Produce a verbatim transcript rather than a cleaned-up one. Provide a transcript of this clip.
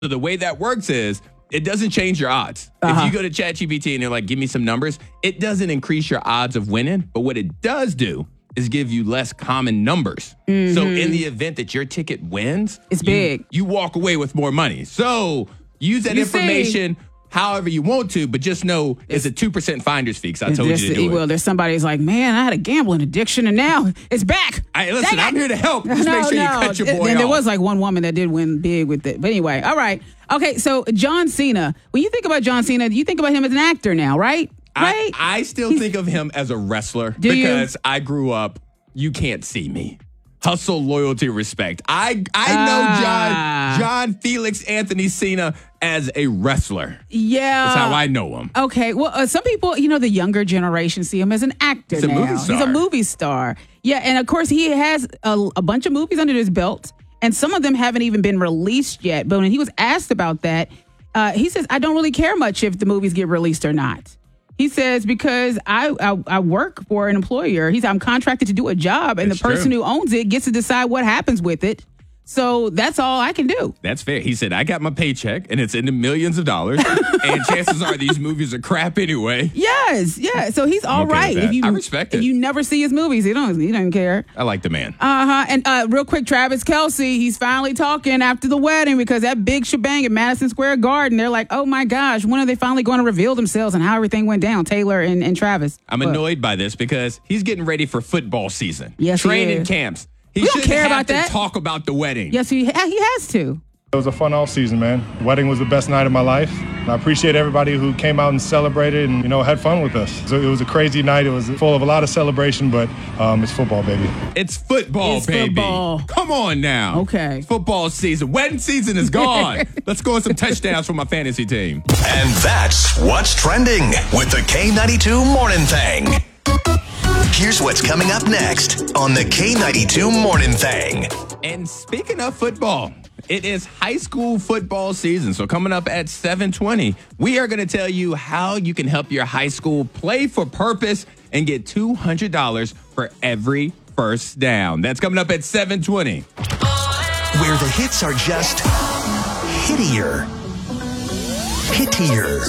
So the way that works is it doesn't change your odds. Uh-huh. If you go to ChatGPT and they're like, give me some numbers, it doesn't increase your odds of winning. But what it does do is give you less common numbers. Mm-hmm. So in the event that your ticket wins, it's you, big. You walk away with more money. So use that you information see, however you want to, but just know it's, it's a two percent finder's fee because I told you to do it. Well, there's somebody who's like, man, I had a gambling addiction and now it's back. Hey, listen, I'm here to help. Just no, make sure no. you cut your boy and off. There was like one woman that did win big with it. But anyway, all right. Okay, so John Cena. When you think about John Cena, you think about him as an actor now, right? Right? I, I still He's, think of him as a wrestler do because you? I grew up, you can't see me. Hustle, loyalty, respect. I I Ah. know John John Felix Anthony Cena as a wrestler. Yeah. That's how I know him. Okay. Well, uh, some people, you know, the younger generation see him as an actor He's a now. movie star. He's a movie star. Yeah, and of course he has a, a bunch of movies under his belt, and some of them haven't even been released yet. But when he was asked about that, uh, he says, I don't really care much if the movies get released or not. He says, because I, I I work for an employer. He's I'm contracted to do a job, and That's the person true. who owns it gets to decide what happens with it. So that's all I can do. That's fair. He said, I got my paycheck, and it's in the millions of dollars, and chances are these movies are crap anyway. Yes, yeah. So he's all okay right. If you, I respect it. If you never see his movies, he don't. He doesn't care. I like the man. Uh huh. And uh, real quick, Travis Kelce, he's finally talking after the wedding because that big shebang at Madison Square Garden. They're like, oh my gosh, when are they finally going to reveal themselves and how everything went down? Taylor and, and Travis. I'm but, annoyed by this because he's getting ready for football season. Yes, he training is. camps. He We don't shouldn't care have about to that. talk about the wedding. Yes, he ha- he has to. It was a fun off season, man. The wedding was the best night of my life. And I appreciate everybody who came out and celebrated and, you know, had fun with us. So it was a crazy night. It was full of a lot of celebration, but um, it's football, baby. It's football, It's baby. football. Come on now. Okay. It's football season. Wedding season is gone. Let's go with some touchdowns for my fantasy team. And that's what's trending with the K ninety-two Morning Thing. Here's what's coming up next on the K ninety-two Morning Thing. And speaking of football, it is high school football season. So coming up at seven twenty, we are going to tell you how you can help your high school play for purpose and get two hundred dollars for every first down. That's coming up at seven twenty. Where the hits are just hittier. Hittier.